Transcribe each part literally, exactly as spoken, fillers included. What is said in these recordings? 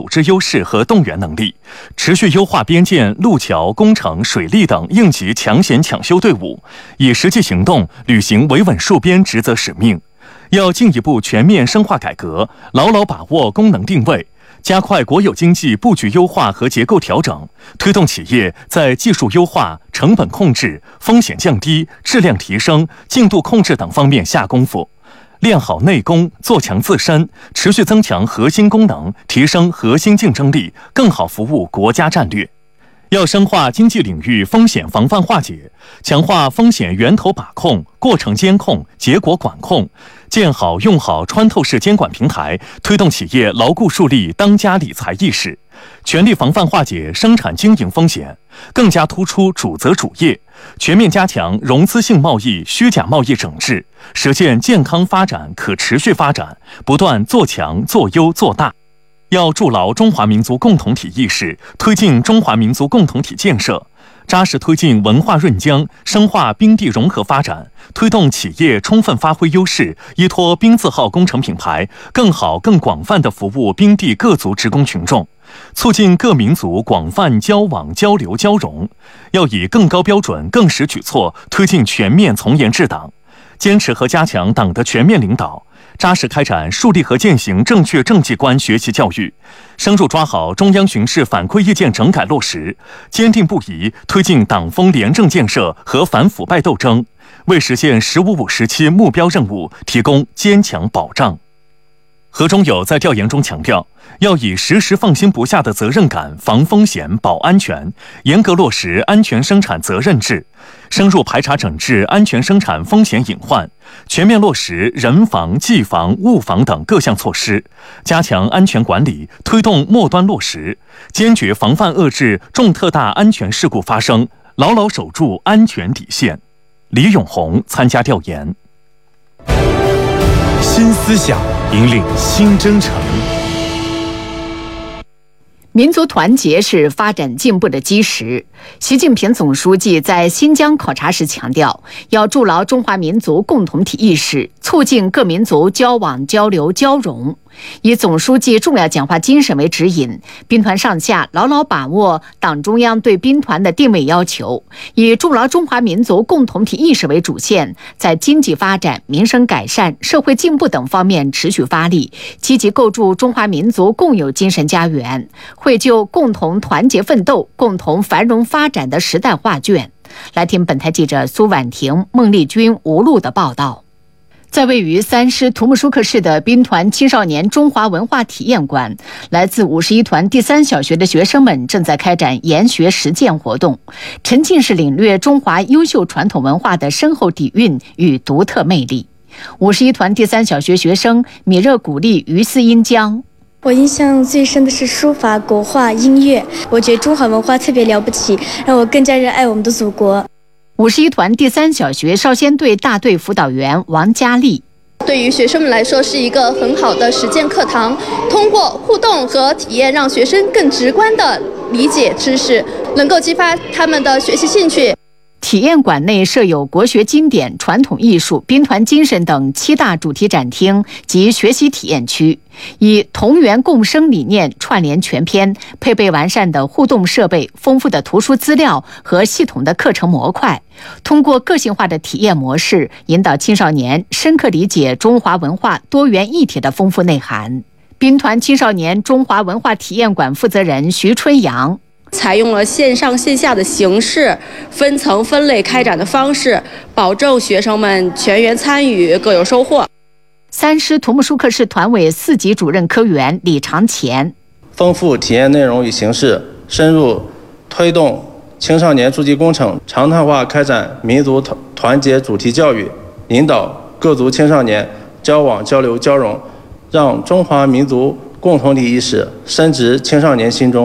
组织优势和动员能力，持续优化边建、路桥、工程、水利等应急抢险抢修队伍，以实际行动履行维稳戍边职责使命。要进一步全面深化改革，牢牢把握功能定位，加快国有经济布局优化和结构调整，推动企业在技术优化、成本控制、风险降低、质量提升、进度控制等方面下功夫，练好内功，做强自身，持续增强核心功能，提升核心竞争力，更好服务国家战略。要深化经济领域风险防范化解，强化风险源头把控、过程监控、结果管控，建好用好穿透式监管平台，推动企业牢固树立当家理财意识，全力防范化解生产经营风险，更加突出主责主业，全面加强融资性贸易、虚假贸易整治，实现健康发展、可持续发展，不断做强、做优、做大。要筑牢中华民族共同体意识，推进中华民族共同体建设，扎实推进文化润疆，深化滨地融合发展，推动企业充分发挥优势，依托滨字号工程品牌，更好、更广泛地服务滨地各族职工群众，促进各民族广泛交往、交流、交融。要以更高标准、更实举措推进全面从严治党，坚持和加强党的全面领导，扎实开展树立和践行正确政绩观学习教育，深入抓好中央巡视反馈意见整改落实，坚定不移推进党风廉政建设和反腐败斗争，为实现“十五五”时期目标任务提供坚强保障。何中友在调研中强调，要以时时放心不下的责任感防风险、保安全，严格落实安全生产责任制，深入排查整治安全生产风险隐患，全面落实人防、技防、物防等各项措施，加强安全管理，推动末端落实，坚决防范遏制重特大安全事故发生，牢牢守住安全底线。李永红参加调研。 新思想引领新征程。 民族团结是发展进步的基石。习近平总书记在新疆考察时强调，要筑牢中华民族共同体意识，促进各民族交往、交流、交融。以总书记重要讲话精神为指引，兵团上下牢牢把握党中央对兵团的定位要求，以筑牢中华民族共同体意识为主线，在经济发展、民生改善、社会进步等方面持续发力，积极构筑中华民族共有精神家园，绘就共同团结奋斗、共同繁荣发展的时代画卷。来听本台记者苏婉婷、孟丽君、吴璐的报道。在位于三师图木舒克市的兵团青少年中华文化体验馆，来自五十一团第三小学的学生们正在开展研学实践活动，沉浸式领略中华优秀传统文化的深厚底蕴与独特魅力。五十一团第三小学学生米热古丽、于思英江。 我印象最深的是书法、国画、音乐，我觉得中华文化特别了不起，让我更加热爱我们的祖国。 五十一团第三小学少先队大队辅导员王佳丽， 对于学生们来说是一个很好的实践课堂，通过互动和体验，让学生更直观地理解知识，能够激发他们的学习兴趣。 体验馆内设有国学经典、传统艺术、兵团精神等七大主题展厅及学习体验区，以同源共生理念串联全篇，配备完善的互动设备、丰富的图书资料和系统的课程模块，通过个性化的体验模式，引导青少年深刻理解中华文化多元一体的丰富内涵。兵团青少年中华文化体验馆负责人徐春阳， 采用了线上线下的形式，分层分类开展的方式，保证学生们全员参与，各有收获。 三师图木舒克市团委四级主任科员李长乾， 丰富体验内容与形式，深入推动青少年筑基工程常态化开展民族团结主题教育，引导各族青少年交往、交流、交融，让中华民族共同体意识深植青少年心中。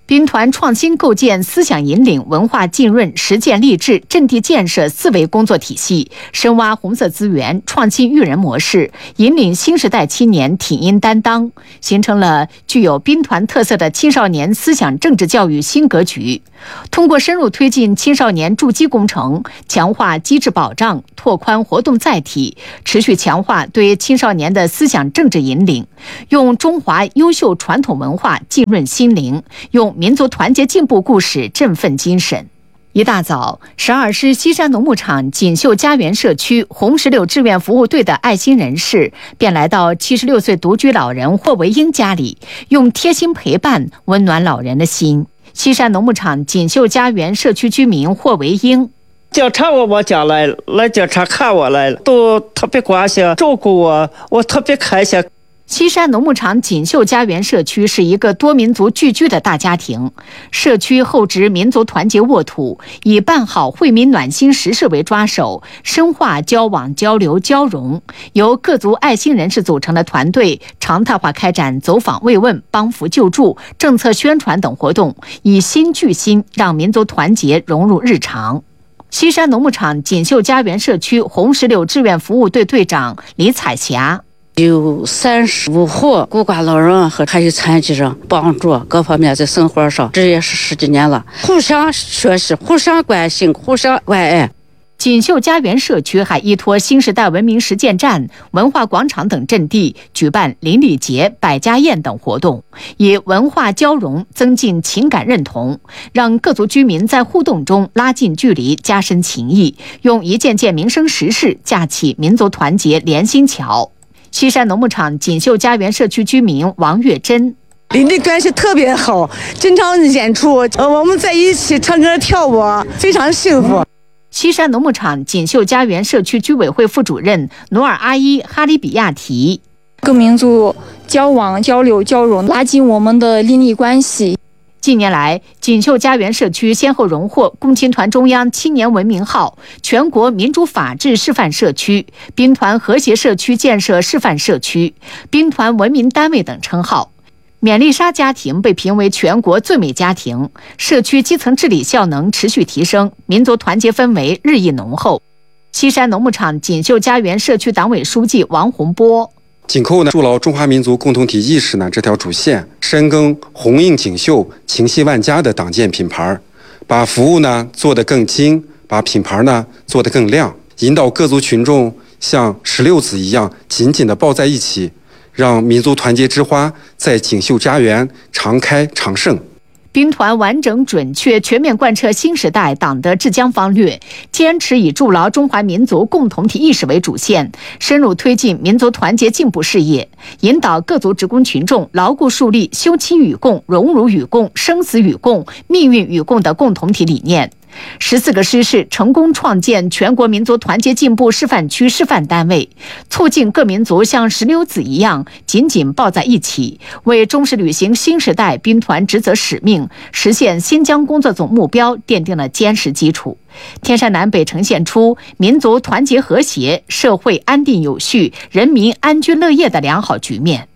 兵团创新构建思想引领、文化浸润、实践励志、阵地建设四维工作体系，深挖红色资源，创新育人模式，引领新时代青年挺膺担当，形成了具有兵团特色的青少年思想政治教育新格局。通过深入推进青少年筑基工程，强化机制保障，拓宽活动载体，持续强化对青少年的思想政治引领，用中华优秀传统文化浸润心灵，用民族团结进步故事振奋精神。一大早，十二师西山农牧场锦绣家园社区红石榴志愿服务队的爱心人士便来到七十六岁独居老人霍维英家里，用贴心陪伴温暖老人的心。西山农牧场锦绣家园社区居民霍维英： 警察我我家来了，来警察看我来了，都特别关心照顾我，我特别开心。 西山农牧场锦绣家园社区是一个多民族聚居的大家庭，社区厚植民族团结沃土，以办好惠民暖心实事为抓手，深化交往交流交融。由各族爱心人士组成的团队常态化开展走访慰问、帮扶救助、政策宣传等活动，以心聚心，让民族团结融入日常。西山农牧场锦绣家园社区红石榴志愿服务队队长李彩霞： 有三十五户孤寡老人和还有残疾人，帮助各方面在生活上，这也是十几年了，互相学习，互相关心，互相关爱。 锦绣家园社区还依托新时代文明实践站、文化广场等阵地，举办邻里节、百家宴等活动，以文化交融增进情感认同，让各族居民在互动中拉近距离，加深情谊，用一件件民生实事架起民族团结连心桥。西山农牧场锦绣家园社区居民王月珍： 邻里关系特别好，经常演出，呃，我们在一起唱歌跳舞，非常幸福。 西山农牧场锦绣家园社区居委会副主任努尔阿依哈里比亚提： 各民族交往交流交融，拉近我们的邻里关系。 近年来，锦绣家园社区先后荣获共青团中央青年文明号、全国民主法治示范社区、兵团和谐社区建设示范社区、兵团文明单位等称号。勉励沙家庭被评为全国最美家庭，社区基层治理效能持续提升，民族团结氛围日益浓厚。西山农牧场锦绣家园社区党委书记王洪波： 紧扣呢筑牢中华民族共同体意识呢这条主线，深耕红映锦绣、情系万家的党建品牌，把服务呢做得更精，把品牌呢做得更亮，引导各族群众像石榴籽一样紧紧地抱在一起，让民族团结之花在锦绣家园常开常盛。 兵团完整准确全面贯彻新时代党的治疆方略，坚持以筑牢中华民族共同体意识为主线，深入推进民族团结进步事业，引导各族职工群众牢固树立休戚与共、荣辱与共、生死与共、命运与共的共同体理念。十四个师市成功创建全国民族团结进步示范区示范单位，促进各民族像石榴籽一样紧紧抱在一起，为忠实履行新时代兵团职责使命、实现新疆工作总目标奠定了坚实基础。天山南北呈现出民族团结和谐、社会安定有序、人民安居乐业的良好局面。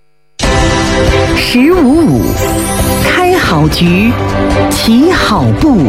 十五五，开好局，起好步。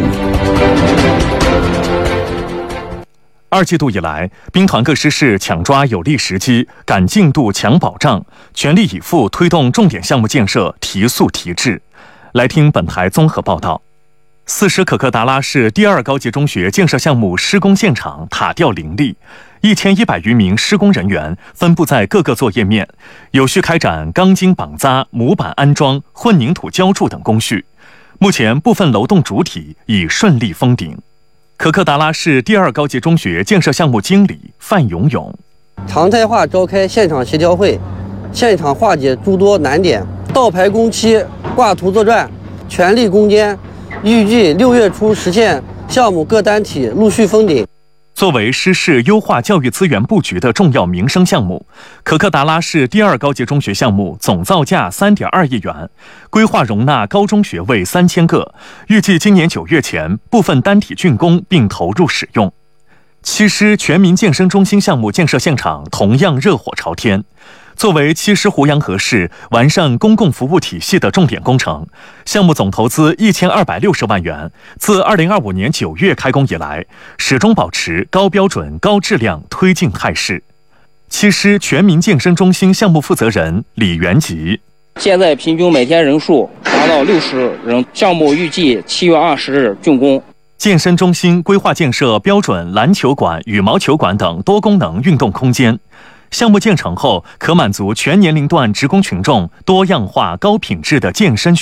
二季度以来，兵团各师市抢抓有利时机，赶进度抢保障，全力以赴推动重点项目建设提速提质。来听本台综合报道。四师可克达拉市第二高级中学建设项目施工现场塔吊林立，一千一百余名施工人员分布在各个作业面，有序开展钢筋绑扎、模板安装、混凝土浇筑等工序。目前部分楼栋主体已顺利封顶。可克达拉市第二高级中学建设项目经理范永永： 常态化召开现场协调会，现场化解诸多难点，倒排工期、挂图作战，全力攻坚，预计六月初实现项目各单体陆续封顶。 作为师市优化教育资源布局的重要民生项目，可克达拉市第二高级中学项目总造价 三点二亿元，规划容纳高中学位三千个，预计今年九月前部分单体竣工并投入使用。七师全民健身中心项目建设现场同样热火朝天， 作为七师湖洋河市完善公共服务体系的重点工程，项目总投资一千二百六十万元。自二零二五年九月开工以来，始终保持高标准、高质量推进态势。七师全民健身中心项目负责人李元吉： 现在平均每天人数达到六十人，项目预计七月二十日竣工。 健身中心规划建设标准篮球馆、羽毛球馆等多功能运动空间。项目建成后，可满足全年龄段职工群众多样化、高品质的健身需求。